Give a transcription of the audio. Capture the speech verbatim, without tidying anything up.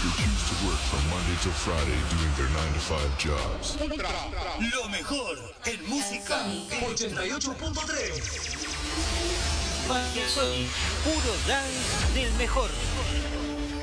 They choose to work from Monday till Friday doing their nine to five jobs. Lo mejor en música ochenta y ocho punto tres. Sony, puro dance del mejor.